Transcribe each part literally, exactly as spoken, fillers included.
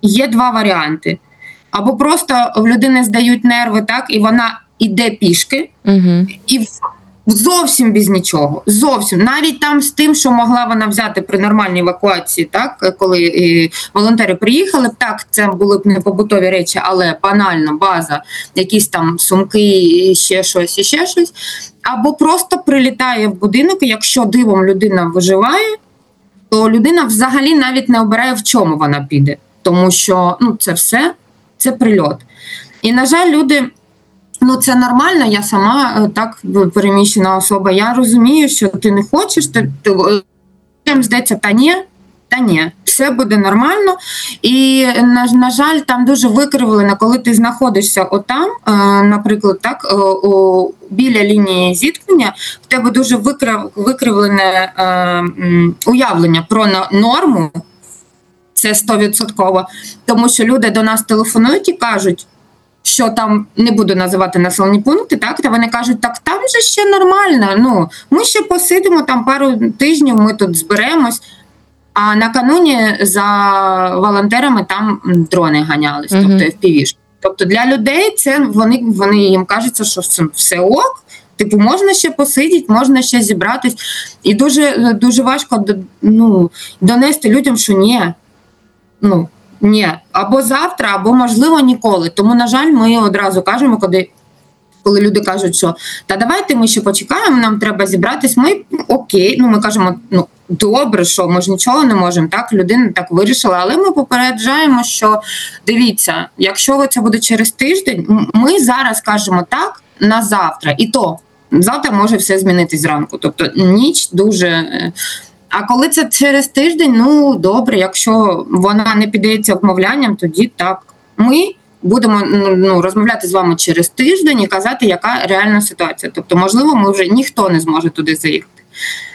є два варіанти. Або просто в людини здають нерви, так, і вона йде пішки, угу. і зовсім без нічого. Зовсім. Навіть там з тим, що могла вона взяти при нормальній евакуації, так, коли і волонтери приїхали, так, це були б не побутові речі, але банально, база, якісь там сумки, і ще щось, і ще щось. Або просто прилітає в будинок, і якщо дивом людина виживає, то людина взагалі навіть не обирає, в чому вона піде. Тому що, ну, це все, це прильот. І, на жаль, люди... Ну, це нормально, я сама так переміщена особа. Я розумію, що ти не хочеш, ти, ти, ти здається, та ні, та ні, все буде нормально. І, на, на жаль, там дуже викривлено, коли ти знаходишся отам, е, наприклад, так, е, о, біля лінії зіткнення, в тебе дуже викрив, викривлене е, уявлення про норму, це сто відсотків, тому що люди до нас телефонують і кажуть, що там, не буду називати населені пункти, так, та вони кажуть, так там же ще нормально, ну, ми ще посидимо, там пару тижнів ми тут зберемось, а накануні за волонтерами там дрони ганялись, mm-hmm. тобто еф пі ві. Тобто для людей це, вони, вони їм кажеться, що все ок, типу, можна ще посидіти, можна ще зібратись, і дуже, дуже важко, ну, донести людям, що ні, ну, ні, або завтра, або, можливо, ніколи. Тому, на жаль, ми одразу кажемо, коли, коли люди кажуть, що та давайте ми ще почекаємо, нам треба зібратись, ми окей, ну ми кажемо, ну добре, що ми ж нічого не можемо, так, людина так вирішила, але ми попереджаємо, що дивіться, якщо це буде через тиждень, ми зараз кажемо так на завтра, і то завтра може все змінитись зранку, тобто ніч дуже... А коли це через тиждень, ну, добре, якщо вона не піддається вмовлянням, тоді так. Ми будемо, ну, розмовляти з вами через тиждень і казати, яка реальна ситуація. Тобто, можливо, ми вже ніхто не зможе туди заїхати.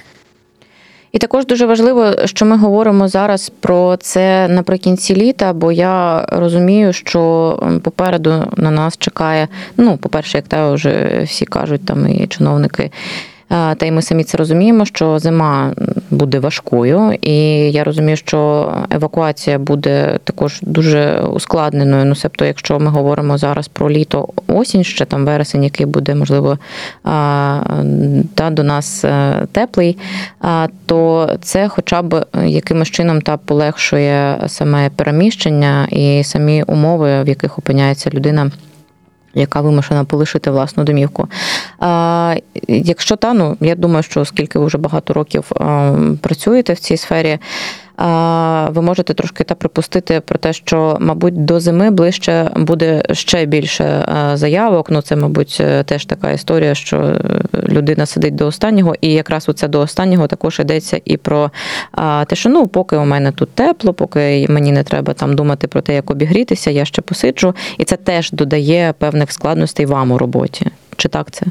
І також дуже важливо, що ми говоримо зараз про це наприкінці літа, бо я розумію, що попереду на нас чекає, ну, по-перше, як та вже всі кажуть, там і чиновники, та й ми самі це розуміємо, що зима буде важкою, і я розумію, що евакуація буде також дуже ускладненою. Ну, себто, якщо ми говоримо зараз про літо, осінь, ще там вересень, який буде, можливо, та до нас теплий, то це хоча б якимось чином та полегшує саме переміщення і самі умови, в яких опиняється людина, яка вимушена полишити власну домівку. А, якщо та, ну, я думаю, що оскільки ви вже багато років а, працюєте в цій сфері, а, ви можете трошки та припустити про те, що, мабуть, до зими ближче буде ще більше а, заявок. Ну, це, мабуть, теж така історія, що людина сидить до останнього, і якраз оце до останнього також йдеться і про а, те, що, ну, поки у мене тут тепло, поки мені не треба там думати про те, як обігрітися, я ще посиджу. І це теж додає певних складностей вам у роботі. Чи так це?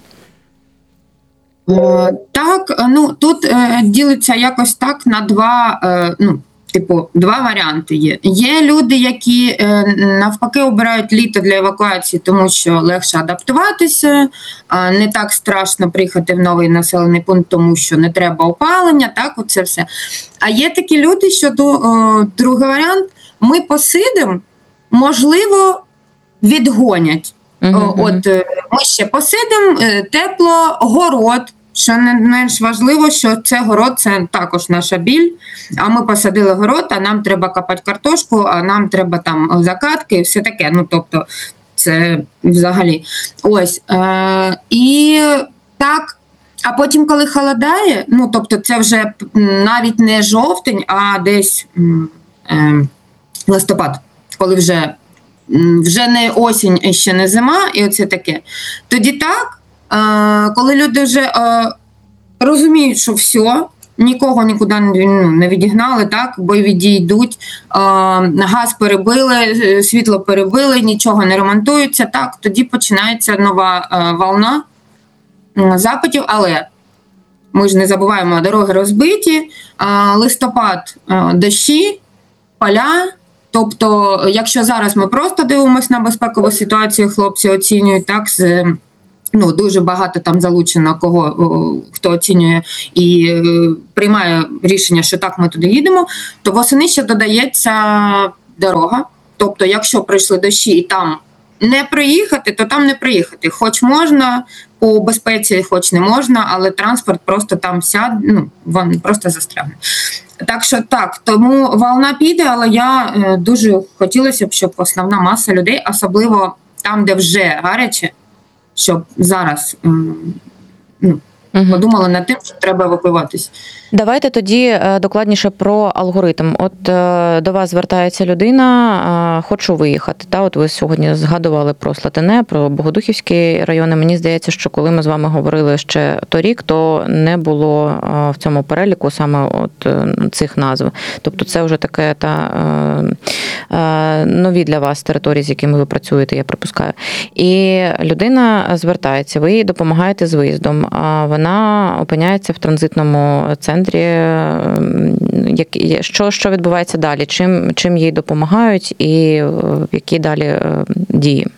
Так, ну тут е, ділиться якось так на два, е, ну, типу, два варіанти є. Є люди, які е, навпаки обирають літо для евакуації, тому що легше адаптуватися, е, не так страшно приїхати в новий населений пункт, тому що не треба опалення, так, оце все. А є такі люди, що до, е, другий варіант, ми посидимо, можливо, відгонять. Uh-huh. От ми ще посидимо, тепло, город, що не менш важливо, що це город, це також наша біль, а ми посадили город, а нам треба копати картошку, а нам треба там закатки і все таке, ну тобто це взагалі. Ось, е- і так, а потім, коли холодає, ну тобто це вже навіть не жовтень, а десь е- листопад, коли вже вже не осінь, а ще не зима, і оце таке. Тоді так, коли люди вже розуміють, що все, нікого нікуди не відігнали, так, бойові дії йдуть, газ перебили, світло перебили, нічого не ремонтується, так, тоді починається нова волна запитів, але ми ж не забуваємо, дороги розбиті, листопад, дощі, поля. Тобто, якщо зараз ми просто дивимося на безпекову ситуацію, хлопці оцінюють, так, з, ну, дуже багато там залучено кого, хто оцінює і приймає рішення, що так, ми туди їдемо, то восени ще додається дорога, Тобто, якщо прийшли дощі і там не проїхати, то там не проїхати. Хоч можна, по безпеці, хоч не можна, але транспорт просто там сяде, ну, він просто застрягне. Так що так, тому волна піде, але я дуже хотілося б, щоб основна маса людей, особливо там, де вже гаряче, щоб зараз ну, угу. подумали над тим, що треба евакуюватись. Давайте тоді докладніше про алгоритм. От до вас звертається людина, хочу виїхати. Та, от ви сьогодні згадували про Слатине, про Богодухівський райони. Мені здається, що коли ми з вами говорили ще торік, то не було в цьому переліку саме от цих назв. Тобто це вже таке та нові для вас території, з якими ви працюєте, я припускаю. І людина звертається, ви їй допомагаєте з виїздом. Вона опиняється в транзитному центрі. Що, що відбувається далі? Чим, чим їй допомагають і які далі дії?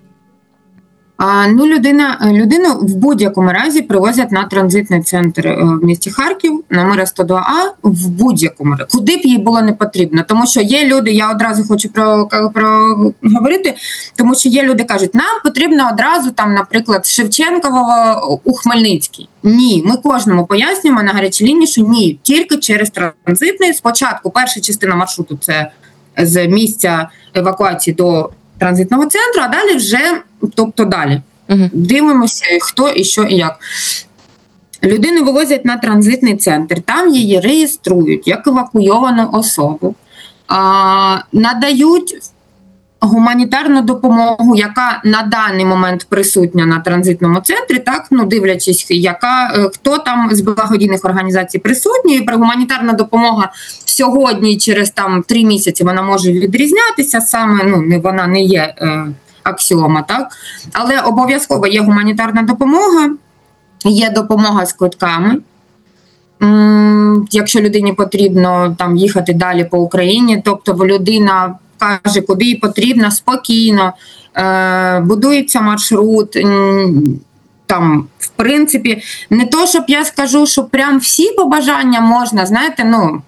А, ну, людина, людину в будь-якому разі привозять на транзитний центр в місті Харків, на Мира сто два А, в будь-якому разі, куди б їй було не потрібно. Тому що є люди, я одразу хочу про, про говорити, тому що є люди, кажуть, нам потрібно одразу, там, наприклад, Шевченкового у Хмельницький. Ні, ми кожному пояснюємо на гарячій лінії, що ні, тільки через транзитний. Спочатку перша частина маршруту – це з місця евакуації до транзитного центру, а далі вже, тобто далі. Угу. Дивимося, хто і що і як. Людину вивозять на транзитний центр, там її реєструють як евакуйовану особу, а, надають гуманітарну допомогу, яка на даний момент присутня на транзитному центрі, так, ну, дивлячись, яка, хто там з благодійних організацій присутній. Про гуманітарна допомога сьогодні через там три місяці вона може відрізнятися, саме, ну, не, вона не є е, аксіома, так, але обов'язково є гуманітарна допомога, є допомога з квитками. М, якщо людині потрібно там їхати далі по Україні, тобто людина каже, куди їй потрібно, спокійно, е, будується маршрут, там, в принципі, не то, щоб я скажу, що прям всі побажання можна, знаєте, ну,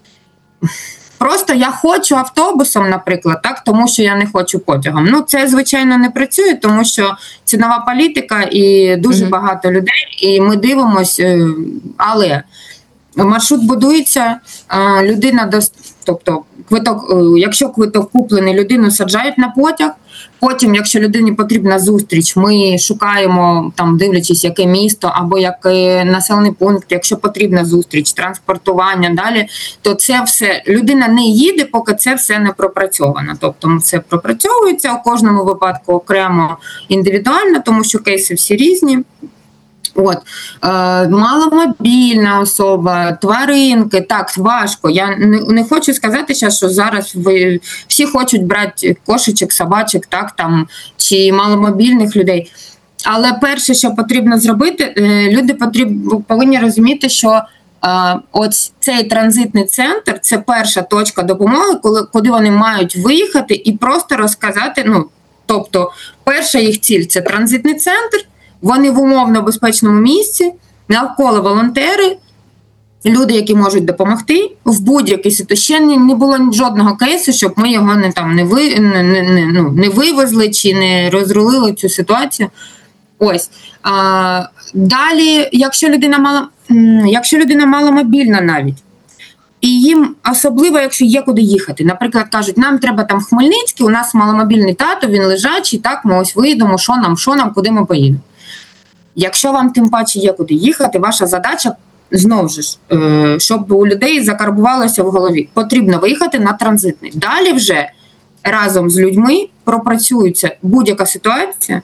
просто я хочу автобусом, наприклад, так, тому що я не хочу потягом. Ну, це, звичайно, не працює, тому що цінова політика і дуже mm-hmm. багато людей, і ми дивимося, але маршрут будується, людина, тобто квиток, якщо квиток куплений, людину саджають на потяг, потім, якщо людині потрібна зустріч, ми шукаємо, там, дивлячись, яке місто або який населений пункт, якщо потрібна зустріч, транспортування, далі, то це все, людина не їде, поки це все не пропрацьовано. Тобто це пропрацьовується у кожному випадку окремо індивідуально, тому що кейси всі різні. От, е, маломобільна особа, тваринки, так, важко. Я не, не хочу сказати, що зараз ви всі хочуть брати кошечок, собачок, так, там, чи маломобільних людей. Але перше, що потрібно зробити, е, люди потрібно, повинні розуміти, що е, ось цей транзитний центр – це перша точка допомоги, коли, куди вони мають виїхати і просто розказати, ну, тобто, перша їх ціль – це транзитний центр. Вони в умовно безпечному місці, навколо волонтери, люди, які можуть допомогти в будь-якій ситуації. Ще не, не було жодного кейсу, щоб ми його не, там, не, ви, не, не, ну, не вивезли чи не розрулили цю ситуацію. Ось. А, далі, якщо людина мала, якщо людина маломобільна навіть, і їм, особливо, якщо є куди їхати. Наприклад, кажуть, нам треба там в Хмельницький, у нас маломобільний тато, він лежачий, так, ми ось вийдемо, що нам, що нам, куди ми поїдемо. Якщо вам тим паче є куди їхати, ваша задача, знову ж, щоб у людей закарбувалося в голові, потрібно виїхати на транзитний. Далі вже разом з людьми пропрацюється будь-яка ситуація,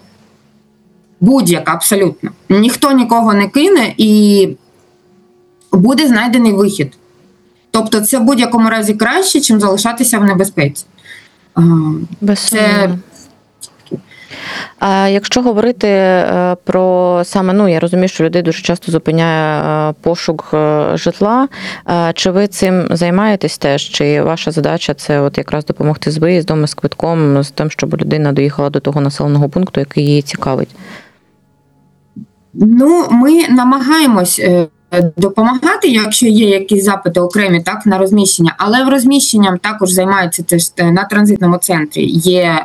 будь-яка абсолютно. Ніхто нікого не кине і буде знайдений вихід. Тобто це в будь-якому разі краще, чим залишатися в небезпеці. Це... А якщо говорити про саме, ну, я розумію, що людей дуже часто зупиняє пошук житла, чи ви цим займаєтесь теж? Чи ваша задача – це от якраз допомогти з виїздом, з квитком, з тим, щоб людина доїхала до того населеного пункту, який її цікавить? Ну, ми намагаємось допомагати, якщо є якісь запити окремі, так, на розміщення, але в розміщенням також займаються теж на транзитному центрі. Є,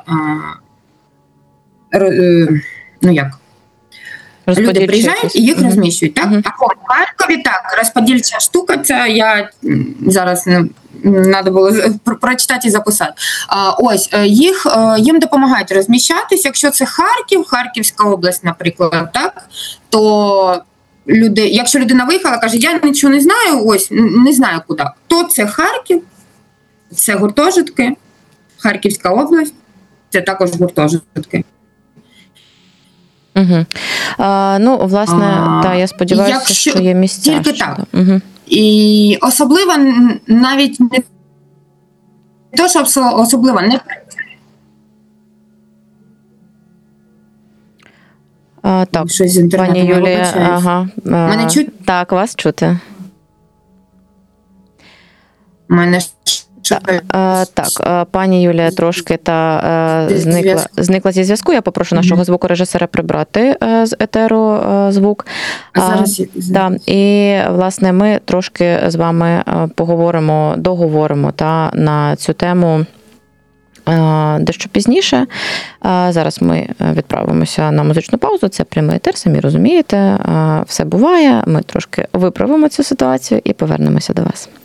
ну як, люди приїжджають і їх uh-huh. розміщують. Так? Uh-huh. А в Харкові так, розподільча штука, це я зараз не треба було прочитати і записати. А, ось, їх, їм допомагають розміщатись. Якщо це Харків, Харківська область, наприклад, так, то люди, якщо людина виїхала, каже, я нічого не знаю, ось, не знаю куди, то це Харків, це гуртожитки, Харківська область, це також гуртожитки. Угу. А, ну, власне, а, та, я сподіваюся, якщо, що є місця. Тільки так. Угу. І особливо навіть не то, що особливо не а, так, пані Юлія, ага. Мене чуть? Так, вас чути. Мене Так, так, пані Юлія трошки та зникла, зникла зі зв'язку. Я попрошу нашого mm-hmm. звукорежисера прибрати з етеру звук. Зараз я да, і, власне, ми трошки з вами поговоримо, договоримо та, на цю тему дещо пізніше. Зараз ми відправимося на музичну паузу. Це прямий етер, самі розумієте. Все буває. Ми трошки виправимо цю ситуацію і повернемося до вас.